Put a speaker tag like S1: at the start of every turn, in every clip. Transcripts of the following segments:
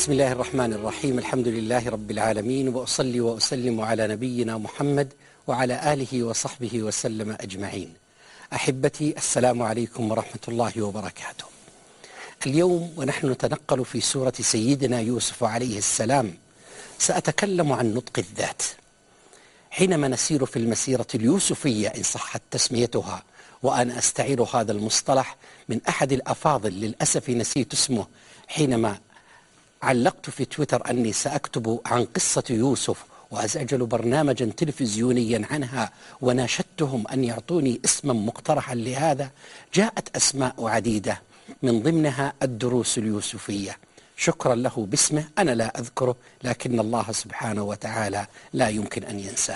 S1: بسم الله الرحمن الرحيم. الحمد لله رب العالمين، وأصلي وأسلم على نبينا محمد وعلى آله وصحبه وسلم أجمعين. أحبتي، السلام عليكم ورحمة الله وبركاته. اليوم ونحن نتنقل في سورة سيدنا يوسف عليه السلام سأتكلم عن نطق الذات. حينما نسير في المسيرة اليوسفية إن صحت تسميتها، وأنا أستعير هذا المصطلح من أحد الأفاضل، للأسف نسيت اسمه، حينما علقت في تويتر أني سأكتب عن قصة يوسف وأسجل برنامجا تلفزيونيا عنها، وناشدتهم أن يعطوني اسما مقترحا لهذا. جاءت أسماء عديدة، من ضمنها الدروس اليوسفية. شكرا له باسمه، أنا لا أذكره، لكن الله سبحانه وتعالى لا يمكن أن ينساه.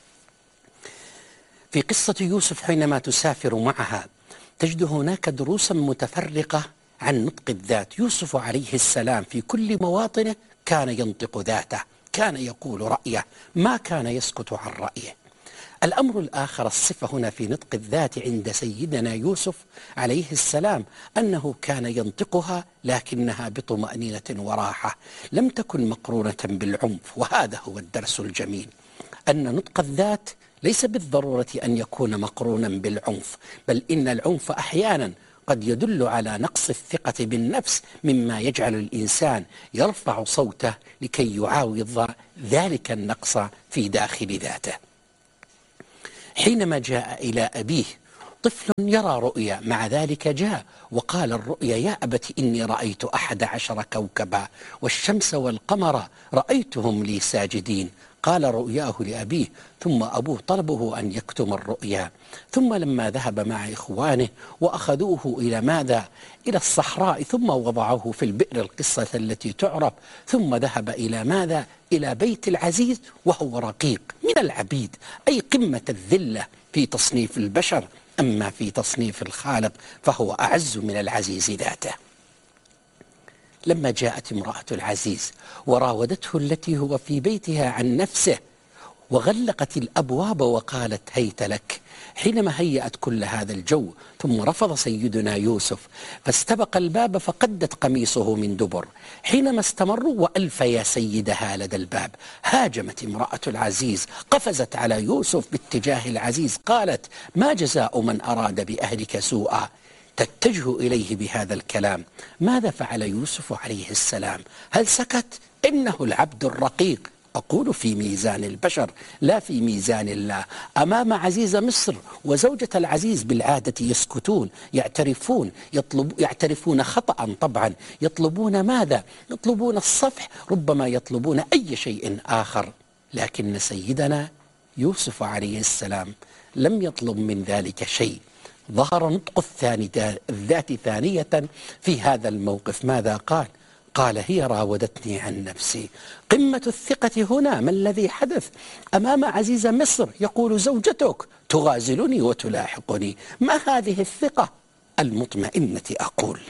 S1: في قصة يوسف حينما تسافر معها تجد هناك دروسا متفرقة عن نطق الذات. يوسف عليه السلام في كل مواطنه كان ينطق ذاته، كان يقول رأيه، ما كان يسكت عن رأيه. الأمر الآخر، الصفة هنا في نطق الذات عند سيدنا يوسف عليه السلام، أنه كان ينطقها لكنها بطمأنينة وراحة، لم تكن مقرونة بالعنف. وهذا هو الدرس الجميل، أن نطق الذات ليس بالضرورة أن يكون مقرونا بالعنف، بل إن العنف أحيانا قد يدل على نقص الثقة بالنفس، مما يجعل الإنسان يرفع صوته لكي يعاوض ذلك النقص في داخل ذاته. حينما جاء إلى أبيه طفل يرى رؤيا، مع ذلك جاء وقال الرؤيا: يا أبت إني رأيت 11 كوكبا والشمس والقمر رأيتهم لي ساجدين. قال رؤياه لأبيه، ثم أبوه طلبه أن يكتم الرؤيا. ثم لما ذهب مع إخوانه وأخذوه إلى ماذا؟ إلى الصحراء، ثم وضعوه في البئر، القصة التي تعرف. ثم ذهب إلى ماذا؟ إلى بيت العزيز، وهو رقيق من العبيد، أي قمة الذلة في تصنيف البشر. أما في تصنيف الخالق فهو أعز من العزيز ذاته. لما جاءت امرأة العزيز وراودته التي هو في بيتها عن نفسه، وغلقت الأبواب وقالت: هيت لك. حينما هيأت كل هذا الجو، ثم رفض سيدنا يوسف فاستبق الباب فقدت قميصه من دبر. حينما استمروا وألفيا سيدها لدى الباب، هاجمت امرأة العزيز، قفزت على يوسف باتجاه العزيز، قالت: ما جزاء من أراد بأهلك سوءا؟ تتجه إليه بهذا الكلام. ماذا فعل يوسف عليه السلام؟ هل سكت؟ إنه العبد الرقيق، أقول في ميزان البشر لا في ميزان الله. أمام عزيز مصر وزوجة العزيز بالعادة يسكتون، يعترفون خطأ طبعا، يطلبون ماذا؟ يطلبون الصفح، ربما يطلبون أي شيء آخر. لكن سيدنا يوسف عليه السلام لم يطلب من ذلك شيء. ظهر نطق الذات ثانية في هذا الموقف. ماذا قال؟ قال: هي راودتني عن نفسي. قمة الثقة هنا. ما الذي حدث؟ أمام عزيز مصر يقول: زوجتك تغازلني وتلاحقني. ما هذه الثقة المطمئنة؟ أقول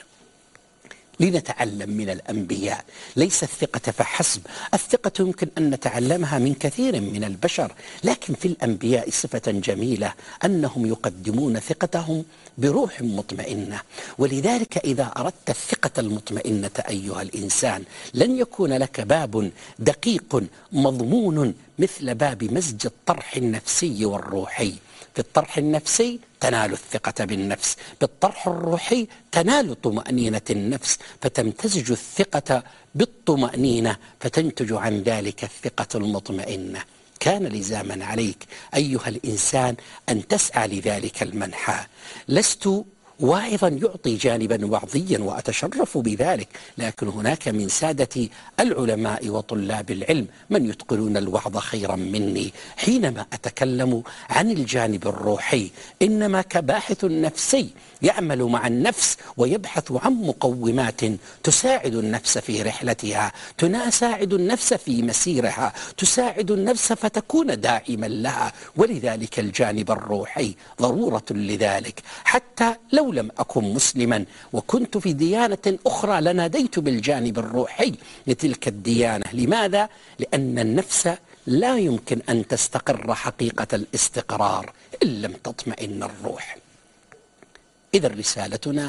S1: لنتعلم من الأنبياء، ليس الثقة فحسب. الثقة يمكن أن نتعلمها من كثير من البشر، لكن في الأنبياء صفة جميلة، أنهم يقدمون ثقتهم بروح مطمئنة. ولذلك إذا أردت الثقة المطمئنة أيها الإنسان، لن يكون لك باب دقيق مضمون مثل باب مزج الطرح النفسي والروحي. في الطرح النفسي تنال الثقة بالنفس، بالطرح الروحي تنال طمأنينة النفس، فتمتزج الثقة بالطمأنينة فتنتج عن ذلك الثقة المطمئنة. كان لزاما عليك أيها الإنسان أن تسعى لذلك المنحى. لست واعظا يعطي جانبا وعظيا وأتشرف بذلك، لكن هناك من سادة العلماء وطلاب العلم من يتقنون الوعظ خيرا مني. حينما أتكلم عن الجانب الروحي، إنما كباحث نفسي يعمل مع النفس ويبحث عن مقومات تساعد النفس في رحلتها، تساعد النفس في مسيرها، تساعد النفس فتكون داعما لها. ولذلك الجانب الروحي ضرورة لذلك. حتى لو لم أكن مسلما وكنت في ديانة أخرى لناديت بالجانب الروحي لتلك الديانة. لماذا؟ لأن النفس لا يمكن أن تستقر حقيقة الاستقرار إن لم تطمئن الروح. إذا رسالتنا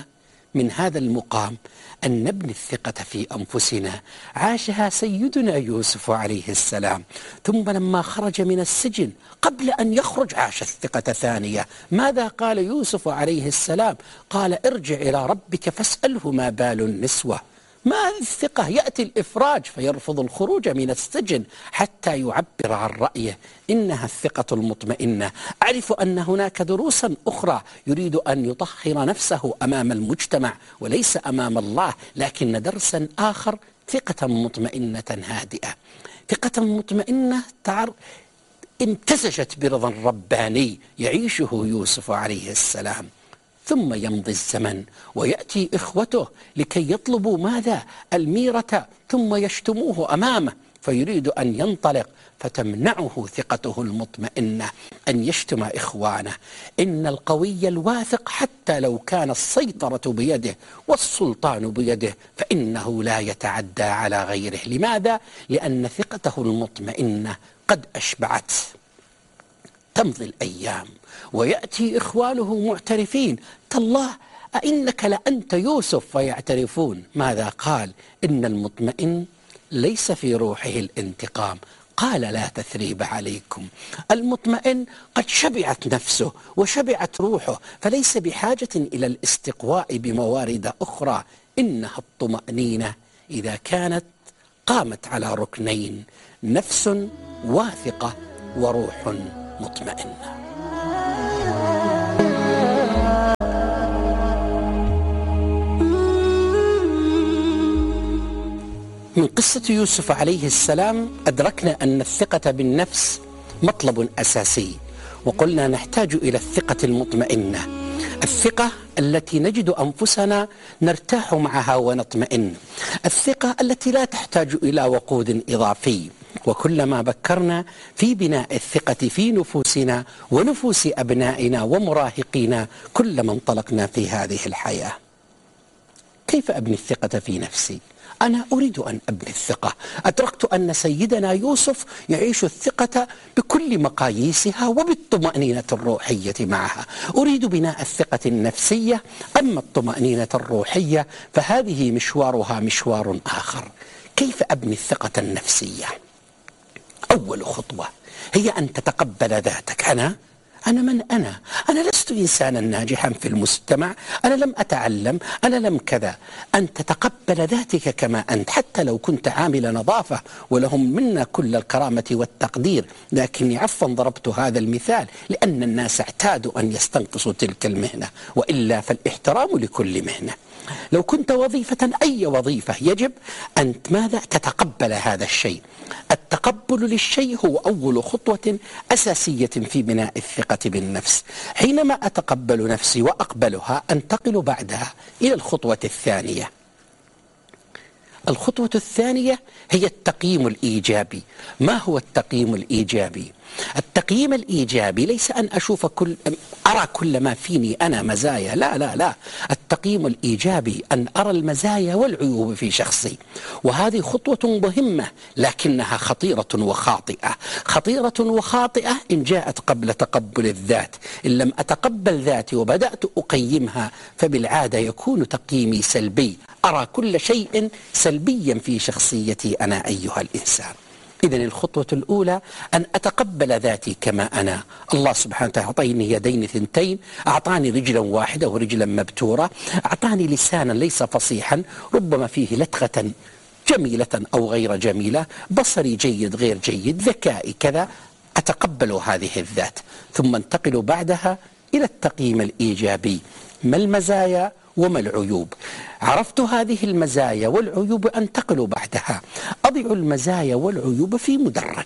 S1: من هذا المقام أن نبني الثقة في أنفسنا. عاشها سيدنا يوسف عليه السلام، ثم لما خرج من السجن قبل أن يخرج عاش الثقة ثانية. ماذا قال يوسف عليه السلام؟ قال ارجع إلى ربك فاسأله ما بال النسوة. ما هذه الثقة؟ يأتي الإفراج فيرفض الخروج من السجن حتى يعبر عن رأيه. إنها الثقة المطمئنة. أعرف أن هناك دروسا أخرى يريد أن يطهر نفسه أمام المجتمع وليس أمام الله، لكن درسا آخر ثقة مطمئنة هادئة. ثقة مطمئنة امتزجت برضا رباني يعيشه يوسف عليه السلام. ثم يمضي الزمن ويأتي إخوته لكي يطلبوا ماذا؟ الميرة، ثم يشتموه أمامه فيريد أن ينطلق، فتمنعه ثقته المطمئنة أن يشتم إخوانه. إن القوي الواثق حتى لو كان السيطرة بيده والسلطان بيده فإنه لا يتعدى على غيره. لماذا؟ لأن ثقته المطمئنة قد أشبعت. تمضي الأيام ويأتي إخوانه معترفين: تالله أئنك لأنت يوسف، فيعترفون. ماذا قال؟ إن المطمئن ليس في روحه الانتقام. قال لا تثريب عليكم. المطمئن قد شبعت نفسه وشبعت روحه، فليس بحاجة إلى الاستقواء بموارد أخرى. إنها الطمأنينة إذا كانت قامت على ركنين: نفس واثقة وروح مطمئنة. من قصة يوسف عليه السلام أدركنا أن الثقة بالنفس مطلب أساسي، وقلنا نحتاج إلى الثقة المطمئنة، الثقة التي نجد أنفسنا نرتاح معها ونطمئن، الثقة التي لا تحتاج إلى وقود إضافي. وكلما بكرنا في بناء الثقة في نفوسنا ونفوس أبنائنا ومراهقينا كلما انطلقنا في هذه الحياة. كيف أبني الثقة في نفسي؟ أنا أريد أن أبني الثقة. أدركت أن سيدنا يوسف يعيش الثقة بكل مقاييسها وبالطمأنينة الروحية معها. أريد بناء الثقة النفسية، أما الطمأنينة الروحية فهذه مشوارها مشوار آخر. كيف أبني الثقة النفسية؟ أول خطوة هي أن تتقبل ذاتك. أنا من أنا لست إنسانا ناجحا في المجتمع، أنا لم أتعلم، أنا لم كذا. أن تتقبل ذاتك كما أنت، حتى لو كنت عامل نظافة ولهم منا كل الكرامة والتقدير، لكني عفوا ضربت هذا المثال لأن الناس اعتادوا أن يستنقصوا تلك المهنة، وإلا فالاحترام لكل مهنة. لو كنت وظيفة، أي وظيفة، يجب أن ماذا؟ تتقبل هذا الشيء. التقبل للشيء هو أول خطوة أساسية في بناء الثقة بالنفس. حينما أتقبل نفسي وأقبلها أنتقل بعدها إلى الخطوة الثانية. الخطوة الثانية هي التقييم الإيجابي. ما هو التقييم الإيجابي؟ التقييم الإيجابي ليس أن أرى كل ما فيني أنا مزايا، لا لا لا. التقييم الإيجابي أن أرى المزايا والعيوب في شخصي، وهذه خطوة مهمة لكنها خطيرة وخاطئة. خطيرة وخاطئة إن جاءت قبل تقبل الذات. إن لم أتقبل ذاتي وبدأت أقيمها فبالعادة يكون تقييمي سلبي، أرى كل شيء سلبيا في شخصيتي أنا أيها الإنسان. إذن الخطوة الأولى أن أتقبل ذاتي كما أنا. الله سبحانه وتعالى أعطاني يدين ثنتين، أعطاني رجلا واحدة ورجلا مبتورة، أعطاني لسانا ليس فصيحا ربما فيه لتغة جميلة أو غير جميلة، بصري جيد غير جيد، ذكائي كذا. أتقبل هذه الذات، ثم انتقل بعدها إلى التقييم الإيجابي. ما المزايا وما العيوب؟ عرفت هذه المزايا والعيوب أنتقل بعدها أضع المزايا والعيوب في مدرج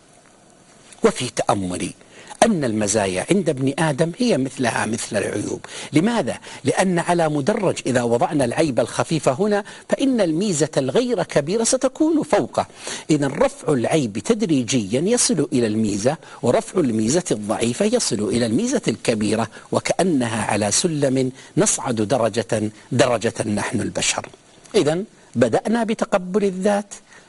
S1: وفي تأملي أن المزايا عند ابن آدم هي مثلها مثل العيوب. لماذا؟ لأن على مدرج إذا وضعنا العيب الخفيف هنا فإن الميزة الغير كبيرة ستكون فوقه. إذا رفع العيب تدريجيا يصل إلى الميزة، ورفع الميزة الضعيفة يصل إلى الميزة الكبيرة، وكأنها على سلم نصعد درجة درجة نحن البشر. إذا بدأنا بتقبل الذات،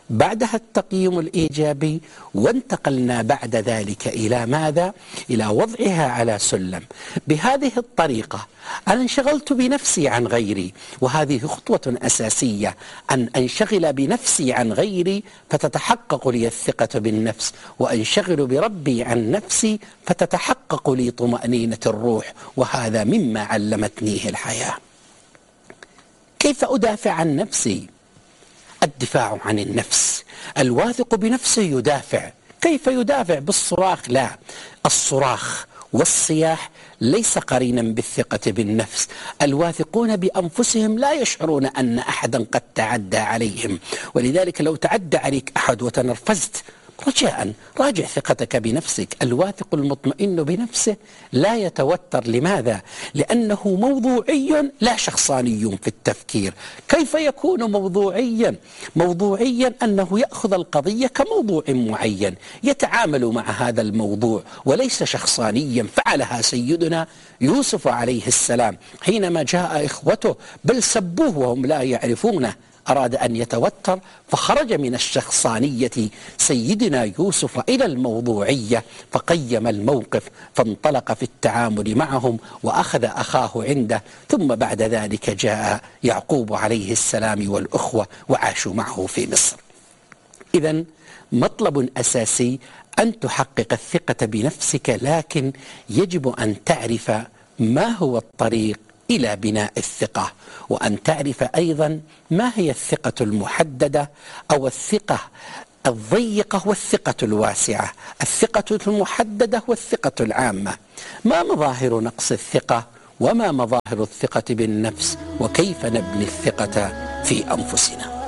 S1: بعدها التقييم الإيجابي، وانتقلنا بعد ذلك إلى ماذا؟ إلى وضعها على سلم. بهذه الطريقة أنا انشغلت بنفسي عن غيري، وهذه خطوة أساسية، أن أنشغل بنفسي عن غيري فتتحقق لي الثقة بالنفس، وأنشغل بربي عن نفسي فتتحقق لي طمأنينة الروح، وهذا مما علمتنيه الحياة. كيف أدافع عن نفسي؟ الدفاع عن النفس. الواثق بنفسه يدافع. كيف يدافع؟ بالصراخ؟ لا، الصراخ والصياح ليس قرينا بالثقة بالنفس. الواثقون بأنفسهم لا يشعرون أن أحدا قد تعدى عليهم، ولذلك لو تعدى عليك أحد وتنرفزت رجاء راجع ثقتك بنفسك. الواثق المطمئن بنفسه لا يتوتر. لماذا؟ لأنه موضوعي لا شخصاني في التفكير. كيف يكون موضوعيا؟ موضوعيا أنه يأخذ القضية كموضوع معين يتعامل مع هذا الموضوع، وليس شخصانيا. فعلها سيدنا يوسف عليه السلام حينما جاء إخوته بل سبوه وهم لا يعرفونه، أراد أن يتوتر فخرج من الشخصانية سيدنا يوسف إلى الموضوعية، فقيم الموقف، فانطلق في التعامل معهم وأخذ أخاه عنده، ثم بعد ذلك جاء يعقوب عليه السلام والأخوة وعاشوا معه في مصر. إذن مطلب أساسي أن تحقق الثقة بنفسك، لكن يجب أن تعرف ما هو الطريق إلى بناء الثقة، وأن تعرف أيضا ما هي الثقة المحددة أو الثقة الضيقة والثقة الواسعة، الثقة المحددة والثقة العامة. ما مظاهر نقص الثقة؟ وما مظاهر الثقة بالنفس؟ وكيف نبني الثقة في أنفسنا؟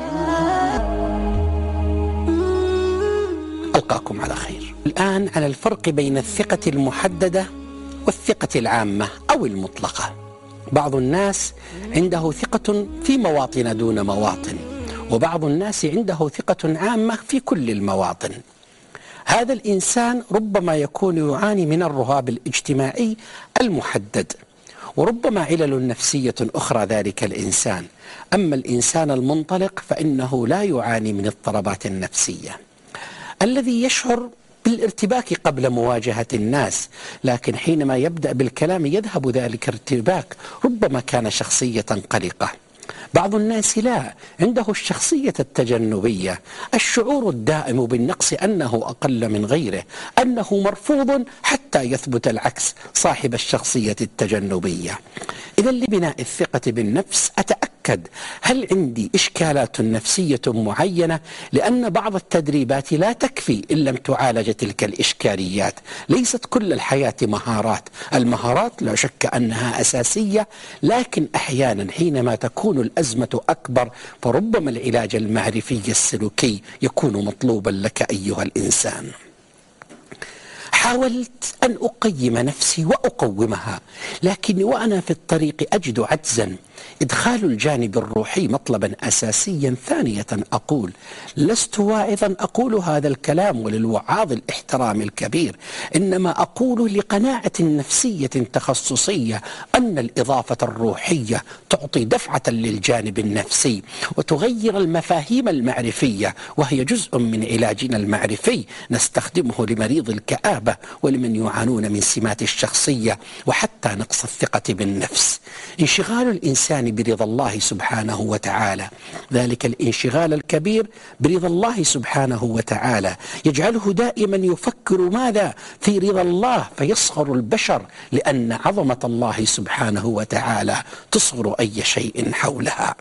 S1: ألقاكم على خير. الآن على الفرق بين الثقة المحددة والثقة العامة أو المطلقة. بعض الناس عنده ثقة في مواطن دون مواطن، وبعض الناس عنده ثقة عامة في كل المواطن. هذا الإنسان ربما يكون يعاني من الرهاب الاجتماعي المحدد، وربما علل نفسية أخرى ذلك الإنسان. أما الإنسان المنطلق فإنه لا يعاني من اضطرابات النفسية، الذي يشعر بالارتباك قبل مواجهة الناس، لكن حينما يبدأ بالكلام يذهب ذلك الارتباك، ربما كان شخصية قلقة. بعض الناس لا، عنده الشخصية التجنبية، الشعور الدائم بالنقص، أنه أقل من غيره، أنه مرفوض حتى يثبت العكس، صاحب الشخصية التجنبية. إذا لبناء الثقة بالنفس أتأكد هل عندي إشكالات نفسية معينة، لأن بعض التدريبات لا تكفي إن لم تعالج تلك الإشكاليات. ليست كل الحياة مهارات، المهارات لا شك أنها أساسية، لكن أحيانا حينما تكون الأزمة أكبر فربما العلاج المعرفي السلوكي يكون مطلوبا لك أيها الإنسان. حاولت أن أقيم نفسي وأقومها، لكني وأنا في الطريق أجد عجزا. إدخال الجانب الروحي مطلبا أساسيا. ثانية أقول لست واعظا أقول هذا الكلام وللوعاظ الاحترام الكبير، إنما أقول لقناعة نفسية تخصصية أن الإضافة الروحية تعطي دفعة للجانب النفسي وتغير المفاهيم المعرفية، وهي جزء من علاجنا المعرفي نستخدمه لمريض الكآبة ولمن يعانون من سمات الشخصية وحتى نقص الثقة بالنفس. انشغال الإنسان برضا الله سبحانه وتعالى، ذلك الانشغال الكبير برضا الله سبحانه وتعالى يجعله دائما يفكر ماذا؟ في رضا الله، فيصغر البشر، لأن عظمة الله سبحانه وتعالى تصغر أي شيء حولها.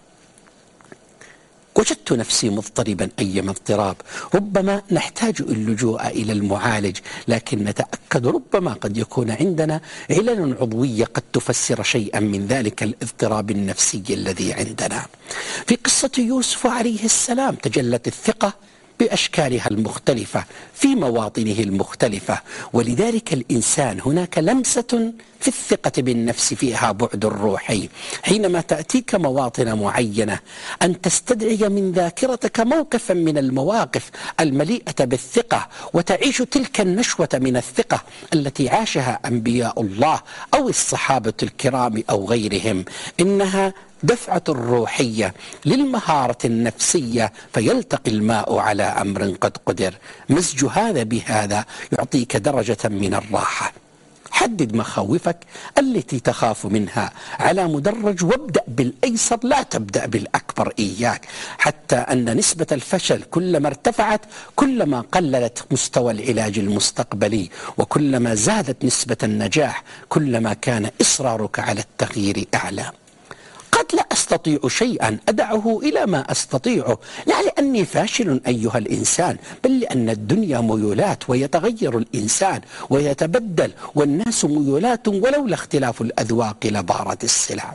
S1: وجدت نفسي مضطربا أيما اضطراب، ربما نحتاج اللجوء إلى المعالج، لكن نتأكد ربما قد يكون عندنا علل عضوية قد تفسر شيئا من ذلك الاضطراب النفسي الذي عندنا. في قصة يوسف عليه السلام تجلت الثقة بأشكالها المختلفة في مواطنه المختلفة، ولذلك الإنسان هناك لمسة في الثقة بالنفس فيها بعد روحي. حينما تأتيك مواطن معينة أن تستدعي من ذاكرتك موقفا من المواقف المليئة بالثقة وتعيش تلك النشوة من الثقة التي عاشها أنبياء الله أو الصحابة الكرام أو غيرهم، إنها دفعة روحية للمهارة النفسية فيلتقي الماء على أمر قد قدر. مزج هذا بهذا يعطيك درجة من الراحة. حدد مخاوفك التي تخاف منها على مدرج وابدأ بالأيسر، لا تبدأ بالأكبر إياك، حتى أن نسبة الفشل كلما ارتفعت كلما قللت مستوى العلاج المستقبلي، وكلما زادت نسبة النجاح كلما كان إصرارك على التغيير أعلى. قد لا أستطيع شيئا أدعه إلى ما أستطيعه، لا لأني فاشل أيها الإنسان، بل لأن الدنيا ميولات ويتغير الإنسان ويتبدل، والناس ميولات ولولا اختلاف الأذواق لبارت السلع.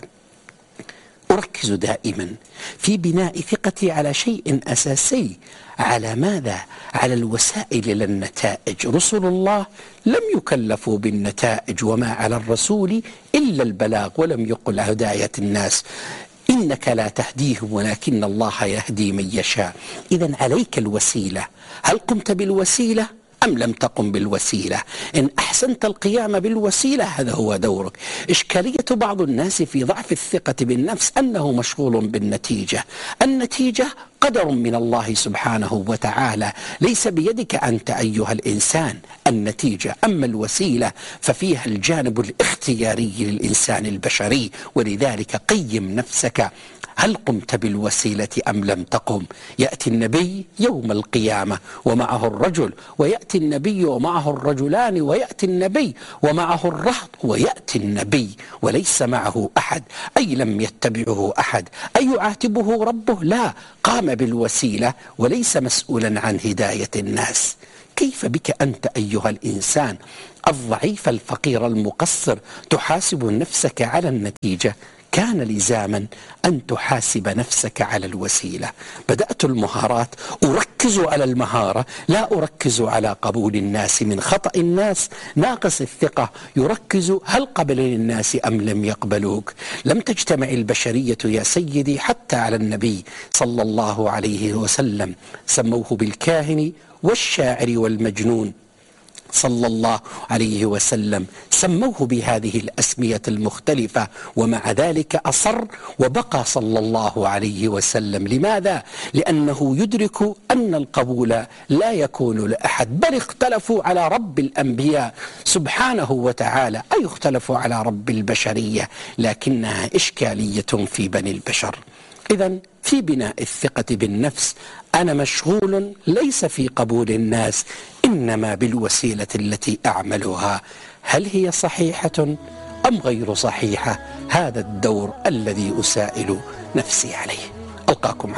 S1: أركز دائما في بناء ثقتي على شيء أساسي. على ماذا؟ على الوسائل لا النتائج. رسل الله لم يكلفوا بالنتائج، وما على الرسول إلا البلاغ، ولم يقل هداية الناس. إنك لا تهديهم ولكن الله يهدي من يشاء. إذن عليك الوسيلة. هل قمت بالوسيلة أم لم تقم بالوسيلة؟ إن أحسنت القيام بالوسيلة هذا هو دورك. إشكالية بعض الناس في ضعف الثقة بالنفس أنه مشغول بالنتيجة. النتيجة قدر من الله سبحانه وتعالى، ليس بيدك أنت أيها الإنسان النتيجة. أما الوسيلة ففيها الجانب الاختياري للإنسان البشري، ولذلك قيم نفسك. هل قمت بالوسيلة أم لم تقم؟ يأتي النبي يوم القيامة ومعه الرجل، ويأتي النبي ومعه الرجلان، ويأتي النبي ومعه الرهط، ويأتي النبي وليس معه أحد، أي لم يتبعه أحد. أي يعاتبه ربه؟ لا، قام بالوسيلة وليس مسؤولا عن هداية الناس. كيف بك أنت أيها الإنسان الضعيف الفقير المقصر تحاسب نفسك على النتيجة؟ كان لزاما أن تحاسب نفسك على الوسيلة. بدأت المهارات، أركز على المهارة، لا أركز على قبول الناس. من خطأ الناس ناقص الثقة يركز هل قبل الناس أم لم يقبلوك. لم تجتمع البشرية يا سيدي حتى على النبي صلى الله عليه وسلم، سموه بالكاهن والشاعر والمجنون صلى الله عليه وسلم، سموه بهذه الأسمية المختلفة، ومع ذلك أصر وبقى صلى الله عليه وسلم. لماذا؟ لأنه يدرك أن القبول لا يكون لأحد، بل اختلفوا على رب الأنبياء سبحانه وتعالى، أي اختلفوا على رب البشرية، لكنها إشكالية في بني البشر. إذن في بناء الثقة بالنفس أنا مشغول ليس في قبول الناس، إنما بالوسيلة التي أعملها. هل هي صحيحة أم غير صحيحة؟ هذا الدور الذي أسائل نفسي عليه. ألقاكم